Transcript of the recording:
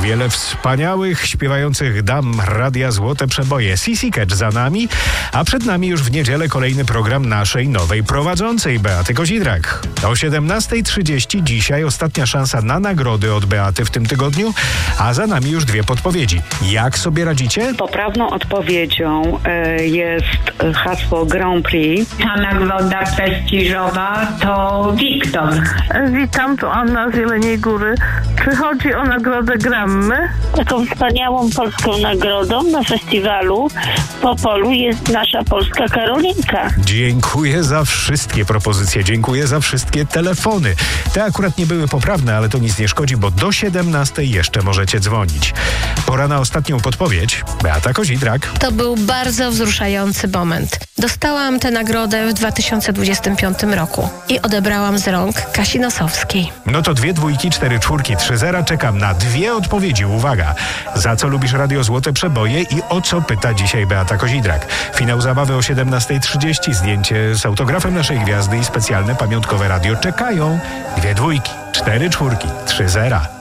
Wiele wspaniałych, śpiewających dam Radia Złote Przeboje. Sissy Catch za nami, a przed nami już w niedzielę kolejny program naszej nowej prowadzącej, Beaty Kozidrak. O 17:30 dzisiaj ostatnia szansa na nagrody od Beaty w tym tygodniu, a za nami już dwie podpowiedzi. Jak sobie radzicie? Poprawną odpowiedzią jest hasło Grand Prix. Ta nagroda prestiżowa to Wiktor. Witam, tu Anna z Jeleniej Góry. Czy chodzi o nagrodę Grammy? Taką wspaniałą polską nagrodą na festiwalu w Opolu jest nasza polska Karolinka. Dziękuję za wszystkie propozycje, dziękuję za wszystkie telefony. Te akurat nie były poprawne, ale to nic nie szkodzi, bo do 17 jeszcze możecie dzwonić. Pora na ostatnią podpowiedź. Beata Kozidrak. To był bardzo wzruszający moment. Dostałam tę nagrodę w 2025 roku i odebrałam z rąk Kasi Nosowskiej. No to 2 dwójki, 4 czwórki, 3 zera. Czekam na 2 odpowiedzi. Uwaga! Za co lubisz Radio Złote Przeboje i o co pyta dzisiaj Beata Kozidrak? Finał zabawy o 17:30. Zdjęcie z autografem naszej gwiazdy i specjalne pamiątkowe radio czekają. 2 dwójki, 4 czwórki, 3 zera.